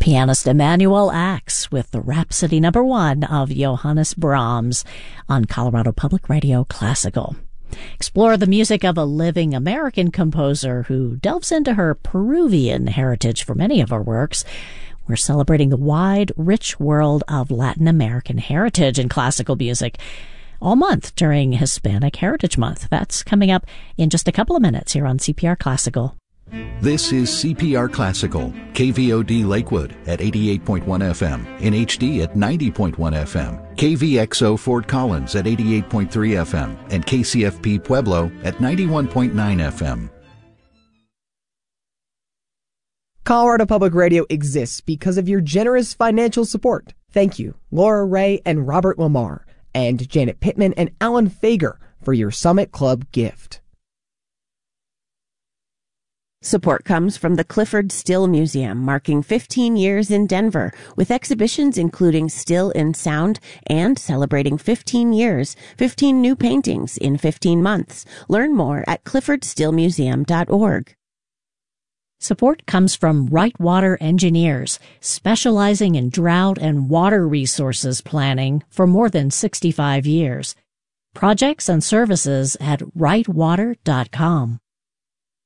Pianist Emanuel Ax with the Rhapsody No. 1 of Johannes Brahms on Colorado Public Radio Classical. Explore the music of a living American composer who delves into her Peruvian heritage for many of her works. We're celebrating the wide, rich world of Latin American heritage in classical music all month during Hispanic Heritage Month. That's coming up in just a couple of minutes here on CPR Classical. This is CPR Classical, KVOD Lakewood at 88.1 FM, in HD at 90.1 FM, KVXO Fort Collins at 88.3 FM, and KCFP Pueblo at 91.9 FM. Colorado Public Radio exists because of your generous financial support. Thank you, Laura Ray and Robert Lamar, and Janet Pittman and Alan Fager for your Summit Club gift. Support comes from the Clifford Still Museum, marking 15 years in Denver, with exhibitions including Still in Sound and celebrating 15 years, 15 new paintings in 15 months. Learn more at cliffordstillmuseum.org. Support comes from Right Water Engineers, specializing in drought and water resources planning for more than 65 years. Projects and services at rightwater.com.